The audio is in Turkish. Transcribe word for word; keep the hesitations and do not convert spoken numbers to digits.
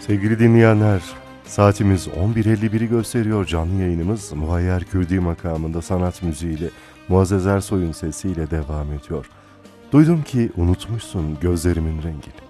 Sevgili dinleyenler, saatimiz on bir elli biri gösteriyor. Canlı yayınımız Muhayyer Kürdi makamında sanat müziğiyle Muazzez Ersoy'un sesiyle devam ediyor. Duydum ki unutmuşsun gözlerimin rengini.